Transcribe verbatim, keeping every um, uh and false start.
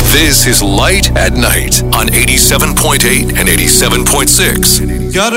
This is Light at Night on eighty-seven point eight and eighty-seven point six. Got